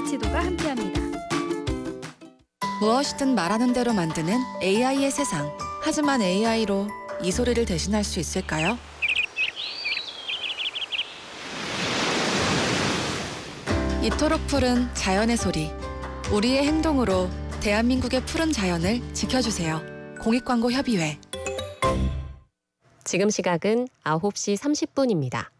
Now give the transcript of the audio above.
문화치도가 함께합니다. 무엇이든 말하는 대로 만드는 AI의 세상. 하지만 AI로 이 소리를 대신할 수 있을까요? 이토록 푸른 자연의 소리. 우리의 행동으로 대한민국의 푸른 자연을 지켜주세요. 공익광고협의회. 지금 시각은 9시 30분입니다.